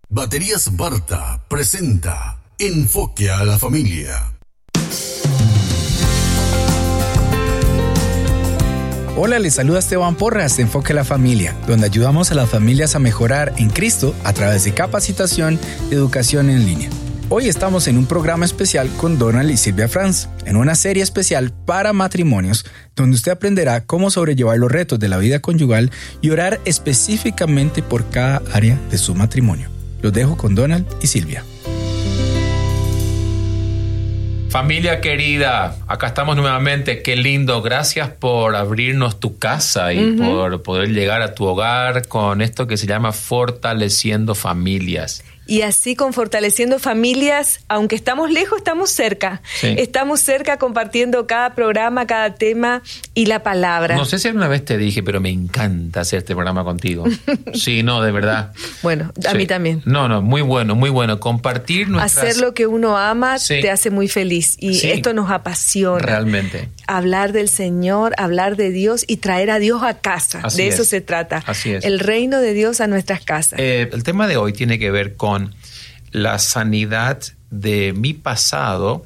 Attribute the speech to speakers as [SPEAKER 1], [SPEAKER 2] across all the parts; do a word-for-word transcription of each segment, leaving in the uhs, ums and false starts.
[SPEAKER 1] Baterías Barta presenta Enfoque a la Familia.
[SPEAKER 2] Hola, les saluda Esteban Porras de Enfoque a la Familia, donde ayudamos a las familias a mejorar en Cristo a través de capacitación y educación en línea. Hoy estamos en un programa especial con Donald y Silvia Franz, en una serie especial para matrimonios, donde usted aprenderá cómo sobrellevar los retos de la vida conyugal y orar específicamente por cada área de su matrimonio. Los dejo con Donald y Silvia.
[SPEAKER 3] Familia querida, acá estamos nuevamente. Qué lindo. Gracias por abrirnos tu casa y uh-huh. por poder llegar a tu hogar con esto que se llama Fortaleciendo Familias.
[SPEAKER 4] Y así con Fortaleciendo Familias, aunque estamos lejos, estamos cerca. Sí. Estamos cerca compartiendo cada programa, cada tema y la palabra.
[SPEAKER 3] No sé si alguna vez te dije, pero me encanta hacer este programa contigo. Sí, no, de verdad.
[SPEAKER 4] Bueno, a sí. mí también.
[SPEAKER 3] No, no, muy bueno, muy bueno. Compartir nuestras...
[SPEAKER 4] Hacer lo que uno ama sí. te hace muy feliz y sí. esto nos apasiona.
[SPEAKER 3] Realmente.
[SPEAKER 4] Hablar del Señor, hablar de Dios y traer a Dios a casa. Así de eso es. se trata.
[SPEAKER 3] Así es.
[SPEAKER 4] El reino de Dios a nuestras casas.
[SPEAKER 3] Eh, el tema de hoy tiene que ver con la sanidad de mi pasado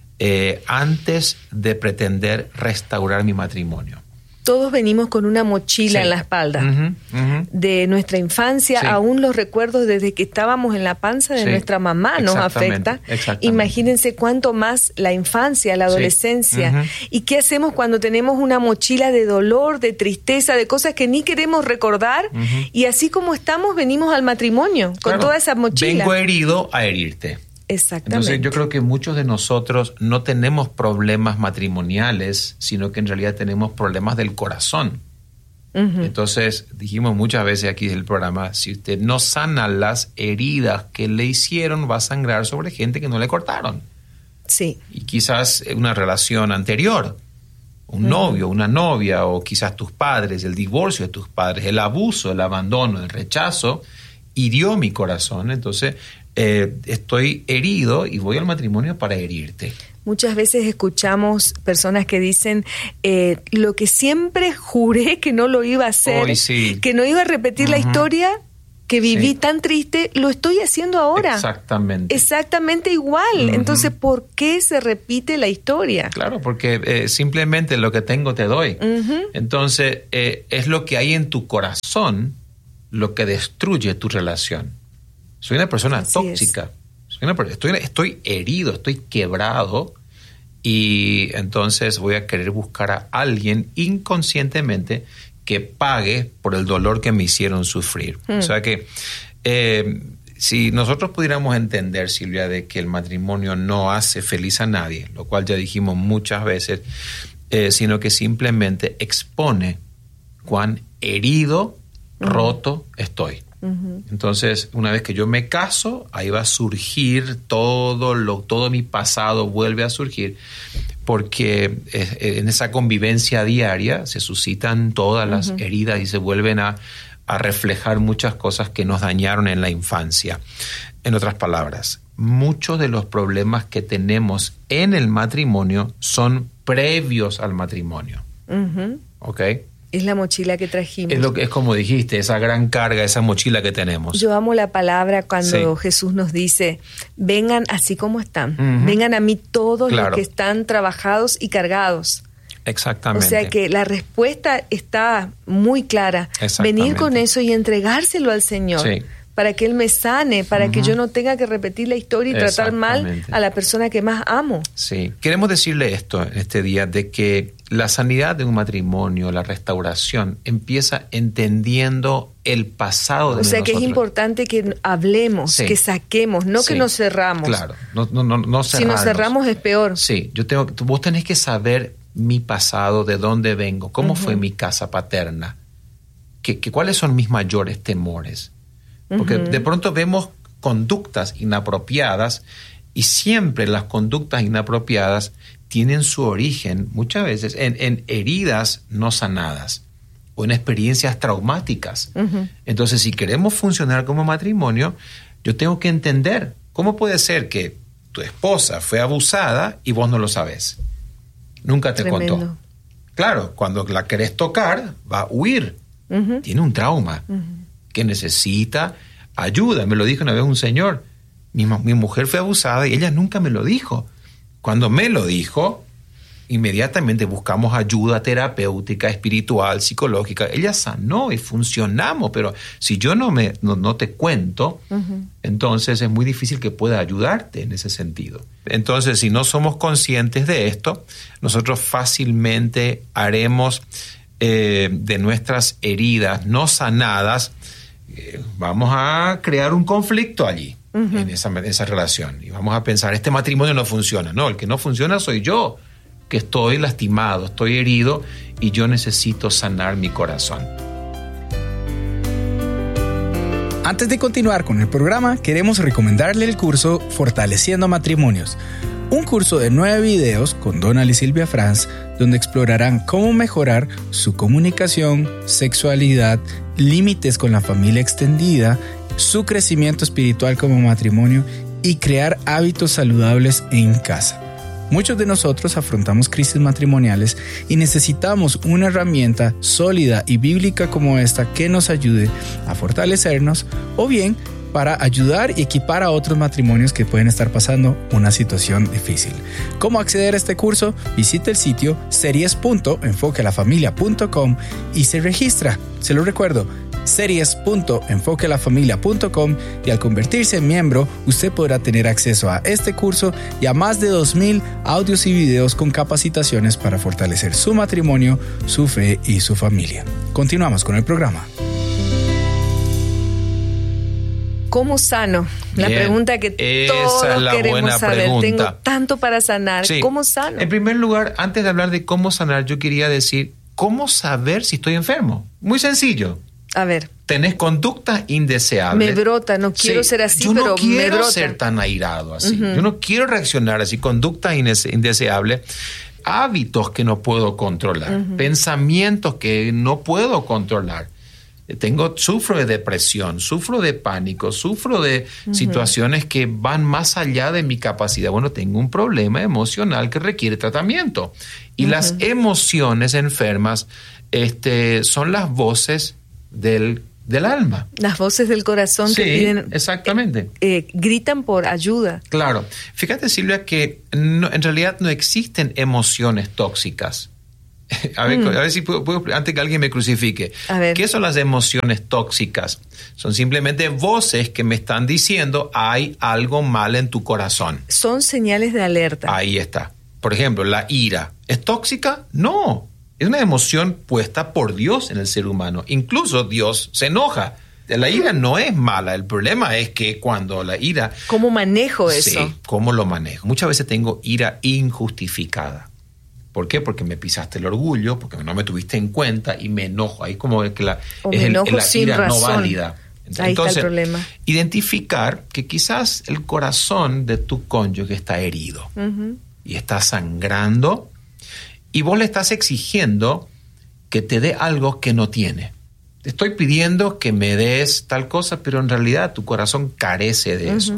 [SPEAKER 3] eh, antes de pretender restaurar mi matrimonio.
[SPEAKER 4] Todos venimos con una mochila sí. en la espalda uh-huh, uh-huh. de nuestra infancia, sí. aún los recuerdos desde que estábamos en la panza de sí. nuestra mamá nos afecta. Imagínense cuánto más la infancia, la adolescencia. Sí. Uh-huh. ¿Y qué hacemos cuando tenemos una mochila de dolor, de tristeza, de cosas que ni queremos recordar? Uh-huh. Y así como estamos, venimos al matrimonio con claro. toda esa mochila.
[SPEAKER 3] Vengo herido a herirte.
[SPEAKER 4] Exactamente.
[SPEAKER 3] Entonces yo creo que muchos de nosotros no tenemos problemas matrimoniales, sino que en realidad tenemos problemas del corazón. Uh-huh. Entonces dijimos muchas veces aquí en el programa, si usted no sana las heridas que le hicieron, va a sangrar sobre gente que no le cortaron.
[SPEAKER 4] Sí.
[SPEAKER 3] Y quizás una relación anterior, un uh-huh. novio, una novia, o quizás tus padres, el divorcio de tus padres, el abuso, el abandono, el rechazo, hirió mi corazón. Entonces Eh, estoy herido y voy al matrimonio para herirte.
[SPEAKER 4] Muchas veces escuchamos personas que dicen eh, lo que siempre juré que no lo iba a hacer,
[SPEAKER 3] Hoy, sí.
[SPEAKER 4] que no iba a repetir uh-huh. la historia que viví sí. tan triste, lo estoy haciendo ahora.
[SPEAKER 3] Exactamente.
[SPEAKER 4] Exactamente igual. Uh-huh. Entonces, ¿por qué se repite la historia?
[SPEAKER 3] Claro, porque eh, simplemente lo que tengo te doy. Uh-huh. Entonces, eh, es lo que hay en tu corazón lo que destruye tu relación. Soy una persona Así tóxica. Soy una, estoy, estoy herido, estoy quebrado y entonces voy a querer buscar a alguien inconscientemente que pague por el dolor que me hicieron sufrir. Hmm. O sea que eh, si nosotros pudiéramos entender, Silvia, de que el matrimonio no hace feliz a nadie, lo cual ya dijimos muchas veces, eh, sino que simplemente expone cuán herido, hmm. roto estoy. Uh-huh. Entonces, una vez que yo me caso, ahí va a surgir todo lo, todo mi pasado vuelve a surgir, porque en esa convivencia diaria se suscitan todas las uh-huh. heridas y se vuelven a, a reflejar muchas cosas que nos dañaron en la infancia. En otras palabras, muchos de los problemas que tenemos en el matrimonio son previos al matrimonio. Uh-huh. ¿Ok?
[SPEAKER 4] Es la mochila que trajimos.
[SPEAKER 3] Es, lo que, es como dijiste, esa gran carga, esa mochila que tenemos.
[SPEAKER 4] Yo amo la palabra cuando sí. Jesús nos dice, vengan así como están. Uh-huh. Vengan a mí todos claro. los que están trabajados y cargados.
[SPEAKER 3] Exactamente.
[SPEAKER 4] O sea que la respuesta está muy clara. Venir con eso y entregárselo al Señor. Sí. Para que Él me sane, para uh-huh. que yo no tenga que repetir la historia y tratar mal a la persona que más amo.
[SPEAKER 3] Sí. Queremos decirle esto en este día, de que la sanidad de un matrimonio, la restauración, empieza entendiendo el pasado de nosotros.
[SPEAKER 4] O sea que es importante que hablemos, sí. que saquemos, no sí. que nos cerramos.
[SPEAKER 3] Claro, no, no, no, no cerrarnos.
[SPEAKER 4] Si nos cerramos es peor.
[SPEAKER 3] Sí, yo tengo, vos tenés que saber mi pasado, de dónde vengo, cómo uh-huh. fue mi casa paterna, que, que, cuáles son mis mayores temores. Porque uh-huh. de pronto vemos conductas inapropiadas y siempre las conductas inapropiadas tienen su origen muchas veces en, en heridas no sanadas o en experiencias traumáticas. Uh-huh. Entonces, si queremos funcionar como matrimonio, yo tengo que entender cómo puede ser que tu esposa fue abusada y vos no lo sabés. Nunca te Tremendo. Contó. Claro, cuando la querés tocar, va a huir. Uh-huh. Tiene un trauma uh-huh. que necesita ayuda. Me lo dijo una vez un señor. Mi, mi mujer fue abusada y ella nunca me lo dijo. Cuando me lo dijo, inmediatamente buscamos ayuda terapéutica, espiritual, psicológica. Ella sanó y funcionamos, pero si yo no, me, no, no te cuento, uh-huh. entonces es muy difícil que pueda ayudarte en ese sentido. Entonces, si no somos conscientes de esto, nosotros fácilmente haremos eh, de nuestras heridas no sanadas, eh, vamos a crear un conflicto allí. Uh-huh. En esa, esa relación. Y vamos a pensar, este matrimonio no funciona. No, el que no funciona soy yo, que estoy lastimado, estoy herido y yo necesito sanar mi corazón.
[SPEAKER 2] Antes de continuar con el programa, queremos recomendarle el curso Fortaleciendo Matrimonios. Un curso de nueve videos con Donald y Silvia Franz, donde explorarán cómo mejorar su comunicación, sexualidad, límites con la familia extendida, su crecimiento espiritual como matrimonio y crear hábitos saludables en casa. Muchos de nosotros afrontamos crisis matrimoniales y necesitamos una herramienta sólida y bíblica como esta que nos ayude a fortalecernos o bien para ayudar y equipar a otros matrimonios que pueden estar pasando una situación difícil. ¿Cómo acceder a este curso? Visite el sitio series punto enfoque a la familia punto com y se registra. Se lo recuerdo, series punto enfoque a la familia punto com, y al convertirse en miembro, usted podrá tener acceso a este curso y a más de dos mil audios y videos con capacitaciones para fortalecer su matrimonio, su fe y su familia. Continuamos con el programa.
[SPEAKER 4] ¿Cómo sano? La Bien, pregunta que todos es la queremos saber. Pregunta. Tengo tanto para sanar. Sí. ¿Cómo sano?
[SPEAKER 3] En primer lugar, antes de hablar de cómo sanar, yo quería decir, ¿cómo saber si estoy enfermo? Muy sencillo.
[SPEAKER 4] A ver.
[SPEAKER 3] Tenés conducta indeseable.
[SPEAKER 4] Me brota, no quiero sí, ser así,
[SPEAKER 3] yo
[SPEAKER 4] pero
[SPEAKER 3] no quiero
[SPEAKER 4] me brota.
[SPEAKER 3] ser tan airado así. Uh-huh. Yo no quiero reaccionar así. Conducta indeseable. Hábitos que no puedo controlar. Uh-huh. Pensamientos que no puedo controlar. Tengo, sufro de depresión, sufro de pánico, sufro de uh-huh. situaciones que van más allá de mi capacidad. Bueno, tengo un problema emocional que requiere tratamiento. Y uh-huh. las emociones enfermas este, son las voces del, del alma.
[SPEAKER 4] Las voces del corazón
[SPEAKER 3] sí,
[SPEAKER 4] que piden,
[SPEAKER 3] exactamente.
[SPEAKER 4] Eh, eh, gritan por ayuda.
[SPEAKER 3] Claro. Fíjate, Silvia, que no, en realidad no existen emociones tóxicas. A ver, mm. a ver si puedo, puedo, antes que alguien me crucifique. ¿Qué son las emociones tóxicas? Son simplemente voces que me están diciendo hay algo mal en tu corazón.
[SPEAKER 4] Son señales de alerta.
[SPEAKER 3] Ahí está. Por ejemplo, la ira. ¿Es tóxica? No. Es una emoción puesta por Dios en el ser humano. Incluso Dios se enoja. La ira no es mala. El problema es que cuando la ira...
[SPEAKER 4] ¿Cómo manejo eso?
[SPEAKER 3] Sí, ¿cómo lo manejo? Muchas veces tengo ira injustificada. ¿Por qué? Porque me pisaste el orgullo, porque no me tuviste en cuenta y me enojo. Ahí como que la,
[SPEAKER 4] es el, la ira razón.
[SPEAKER 3] no válida.
[SPEAKER 4] Entonces, ahí está el problema.
[SPEAKER 3] Identificar que quizás el corazón de tu cónyuge está herido uh-huh. y está sangrando y vos le estás exigiendo que te dé algo que no tiene. Te estoy pidiendo que me des tal cosa, pero en realidad tu corazón carece de uh-huh. eso.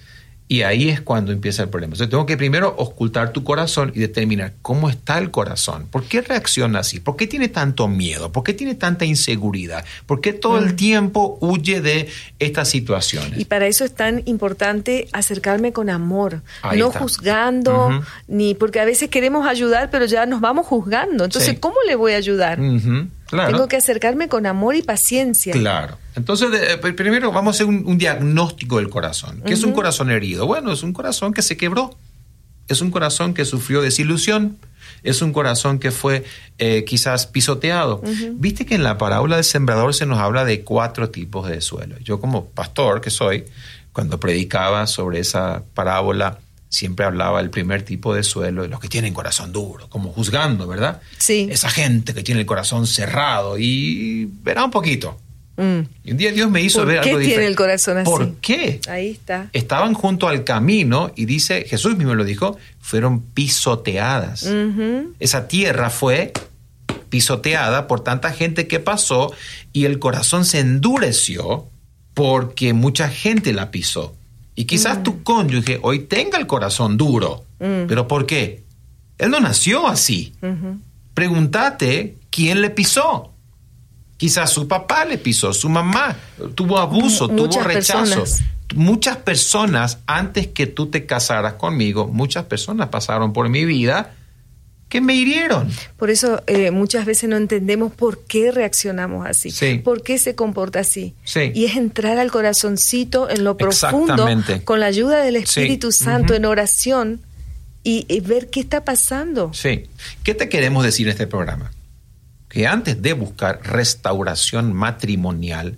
[SPEAKER 3] Y ahí es cuando empieza el problema. Entonces tengo que primero ocultar tu corazón y determinar cómo está el corazón. ¿Por qué reacciona así? ¿Por qué tiene tanto miedo? ¿Por qué tiene tanta inseguridad? ¿Por qué todo mm. el tiempo huye de estas situaciones?
[SPEAKER 4] Y para eso es tan importante acercarme con amor,
[SPEAKER 3] ahí
[SPEAKER 4] no
[SPEAKER 3] está.
[SPEAKER 4] juzgando, uh-huh. ni porque a veces queremos ayudar, pero ya nos vamos juzgando. Entonces, sí. ¿cómo le voy a ayudar?
[SPEAKER 3] Uh-huh. Claro.
[SPEAKER 4] Tengo que acercarme con amor y paciencia.
[SPEAKER 3] Claro. Entonces, de, primero vamos a hacer un, un diagnóstico del corazón. ¿Qué uh-huh. es un corazón herido? Bueno, es un corazón que se quebró. Es un corazón que sufrió desilusión. Es un corazón que fue eh, quizás pisoteado. Uh-huh. Viste que en la parábola del sembrador se nos habla de cuatro tipos de suelo. Yo como pastor que soy, cuando predicaba sobre esa parábola, siempre hablaba del primer tipo de suelo, de los que tienen corazón duro, como juzgando, ¿verdad?
[SPEAKER 4] Sí.
[SPEAKER 3] Esa gente que tiene el corazón cerrado y verá un poquito. Mm. Y un día Dios me hizo ver algo diferente.
[SPEAKER 4] ¿Por qué tiene el corazón así?
[SPEAKER 3] ¿Por qué?
[SPEAKER 4] Ahí está.
[SPEAKER 3] Estaban junto al camino y dice, Jesús mismo lo dijo, fueron pisoteadas. Uh-huh. Esa tierra fue pisoteada por tanta gente que pasó y el corazón se endureció porque mucha gente la pisó. Y quizás mm. tu cónyuge hoy tenga el corazón duro. Mm. ¿Pero por qué? Él no nació así. Uh-huh. Pregúntate quién le pisó. Quizás su papá le pisó, su mamá tuvo abuso, M- tuvo rechazo. Personas. Muchas personas, antes que tú te casaras conmigo, muchas personas pasaron por mi vida que me hirieron.
[SPEAKER 4] Por eso eh, muchas veces no entendemos por qué reaccionamos así,
[SPEAKER 3] sí.
[SPEAKER 4] por qué se comporta así.
[SPEAKER 3] Sí.
[SPEAKER 4] Y es entrar al corazoncito en lo profundo, con la ayuda del Espíritu sí. Santo, uh-huh. en oración, y, y ver qué está pasando.
[SPEAKER 3] Sí. ¿Qué te queremos decir en este programa? Que antes de buscar restauración matrimonial,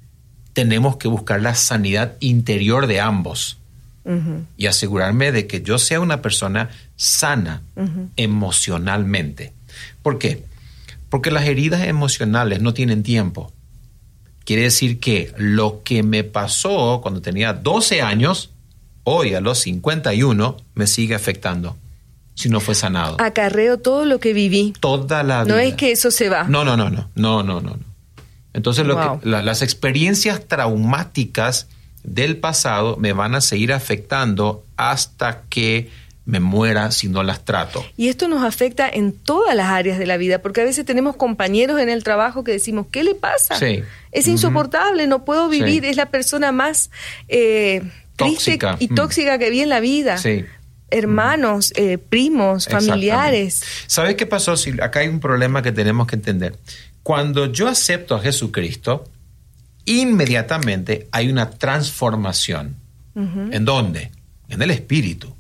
[SPEAKER 3] tenemos que buscar la sanidad interior de ambos. Uh-huh. Y asegurarme de que yo sea una persona sana uh-huh. emocionalmente. ¿Por qué? Porque las heridas emocionales no tienen tiempo. Quiere decir que lo que me pasó cuando tenía doce años, hoy a los cincuenta y uno, me sigue afectando si no fue sanado.
[SPEAKER 4] Acarreo todo lo que viví.
[SPEAKER 3] Toda la vida.
[SPEAKER 4] No es que eso se va.
[SPEAKER 3] No, no, no, no, no, no, no. Entonces lo wow. que, la, las experiencias traumáticas del pasado me van a seguir afectando hasta que me muera si no las trato.
[SPEAKER 4] Y esto nos afecta en todas las áreas de la vida, porque a veces tenemos compañeros en el trabajo que decimos, ¿qué le pasa?
[SPEAKER 3] Sí.
[SPEAKER 4] Es insoportable, uh-huh. no puedo vivir, sí. es la persona más eh, triste y tóxica que vi en la vida.
[SPEAKER 3] Sí.
[SPEAKER 4] Hermanos, eh, primos, familiares.
[SPEAKER 3] ¿Sabes qué pasó? Si acá hay un problema que tenemos que entender. Cuando yo acepto a Jesucristo, inmediatamente hay una transformación. Uh-huh. ¿En dónde? En el espíritu.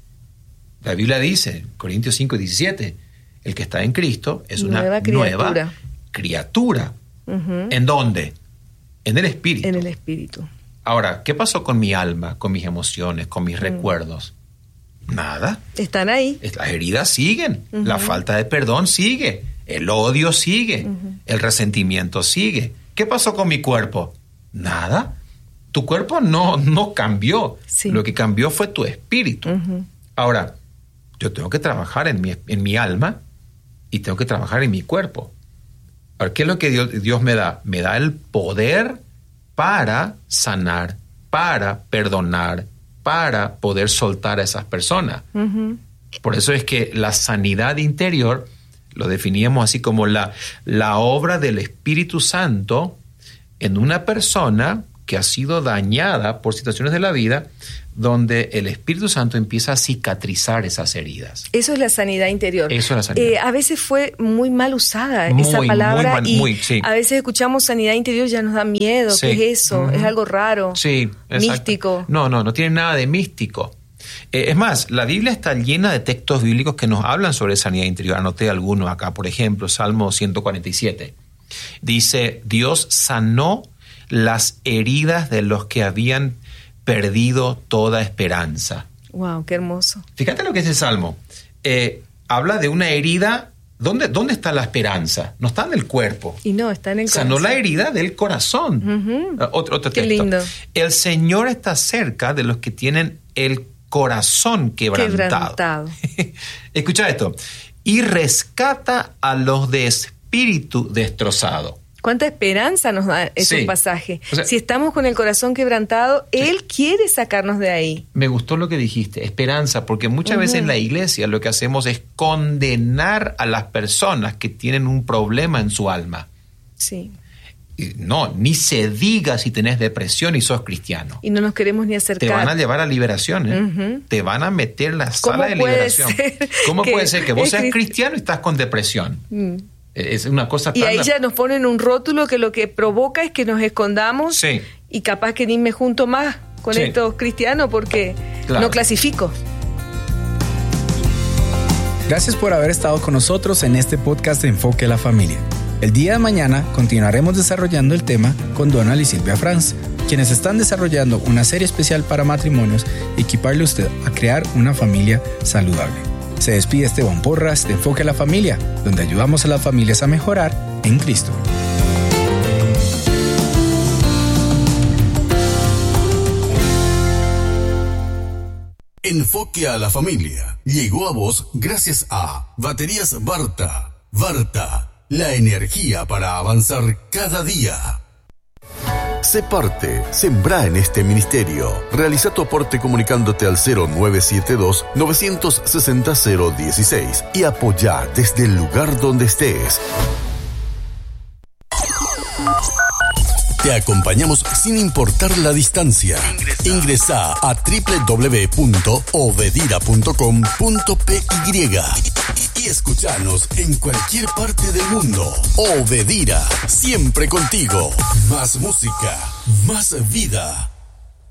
[SPEAKER 3] La Biblia dice, Corintios cinco, diecisiete, el que está en Cristo es una nueva criatura. Nueva criatura. Uh-huh. ¿En dónde? En el espíritu.
[SPEAKER 4] En el espíritu.
[SPEAKER 3] Ahora, ¿qué pasó con mi alma, con mis emociones, con mis uh-huh. recuerdos? Nada.
[SPEAKER 4] Están ahí.
[SPEAKER 3] Las heridas siguen, uh-huh. la falta de perdón sigue, el odio sigue, uh-huh. el resentimiento sigue. ¿Qué pasó con mi cuerpo? Nada. Tu cuerpo no, no cambió. Sí. Lo que cambió fue tu espíritu. Uh-huh. Ahora, yo tengo que trabajar en mi, en mi alma y tengo que trabajar en mi cuerpo. Ahora, ¿qué es lo que Dios, Dios me da? Me da el poder para sanar, para perdonar, para poder soltar a esas personas. Uh-huh. Por eso es que la sanidad interior lo definíamos así como la, la obra del Espíritu Santo en una persona que ha sido dañada por situaciones de la vida, donde el Espíritu Santo empieza a cicatrizar esas heridas.
[SPEAKER 4] Eso es la sanidad interior.
[SPEAKER 3] Eso es la sanidad.
[SPEAKER 4] Eh, a veces fue muy mal usada
[SPEAKER 3] muy,
[SPEAKER 4] esa palabra
[SPEAKER 3] muy,
[SPEAKER 4] y
[SPEAKER 3] muy, sí.
[SPEAKER 4] a veces escuchamos sanidad interior y ya nos da miedo. Sí. ¿Qué es eso? Uh-huh. Es algo raro,
[SPEAKER 3] sí,
[SPEAKER 4] místico.
[SPEAKER 3] No, no, no tiene nada de místico. Eh, es más, la Biblia está llena de textos bíblicos que nos hablan sobre sanidad interior. Anoté algunos acá, por ejemplo, Salmo ciento cuarenta y siete. Dice, Dios sanó las heridas de los que habían perdido toda esperanza.
[SPEAKER 4] Wow, qué hermoso.
[SPEAKER 3] Fíjate lo que es el Salmo. Eh, habla de una herida. ¿Dónde, ¿Dónde está la esperanza? No está en el cuerpo.
[SPEAKER 4] Y no, está en el
[SPEAKER 3] Sanó
[SPEAKER 4] corazón.
[SPEAKER 3] la herida del corazón. Uh-huh. Uh, otro, otro
[SPEAKER 4] qué
[SPEAKER 3] texto.
[SPEAKER 4] lindo.
[SPEAKER 3] El Señor está cerca de los que tienen el corazón quebrantado. quebrantado. Escucha esto. Y rescata a los de espíritu destrozado.
[SPEAKER 4] ¿Cuánta esperanza nos da ese sí. pasaje?
[SPEAKER 3] O sea,
[SPEAKER 4] si estamos con el corazón quebrantado, sí. Él quiere sacarnos de ahí.
[SPEAKER 3] Me gustó lo que dijiste, esperanza, porque muchas uh-huh. veces en la iglesia lo que hacemos es condenar a las personas que tienen un problema en su alma.
[SPEAKER 4] Sí.
[SPEAKER 3] Y no, ni se diga si tenés depresión y sos cristiano.
[SPEAKER 4] Y no nos queremos ni acercar.
[SPEAKER 3] Te van a llevar a liberación, ¿eh? Uh-huh. Te van a meter en la sala de liberación. ¿Cómo puede ser que vos seas cristiano y estás con depresión? Mm. Es una cosa tan...
[SPEAKER 4] Y ahí ya nos ponen un rótulo que lo que provoca es que nos escondamos
[SPEAKER 3] sí.
[SPEAKER 4] y capaz que ni me junto más con sí. estos cristianos porque claro. no clasifico.
[SPEAKER 2] Gracias por haber estado con nosotros en este podcast de Enfoque a la Familia. El día de mañana continuaremos desarrollando el tema con Donald y Silvia Franz, quienes están desarrollando una serie especial para matrimonios y equiparle a usted a crear una familia saludable. Se despide Esteban Porras de Enfoque a la Familia, donde ayudamos a las familias a mejorar en Cristo.
[SPEAKER 1] Enfoque a la Familia llegó a vos gracias a Baterías Varta. Varta, la energía para avanzar cada día. Sé parte, sembrá en este ministerio. Realiza tu aporte comunicándote al cero nueve siete dos, nueve seis cero, cero uno seis y apoyá desde el lugar donde estés. Te acompañamos sin importar la distancia. Ingresa a doble u doble u doble u punto obedira punto com punto pe ye y escuchanos en cualquier parte del mundo. Obedira, siempre contigo. Más música, más vida.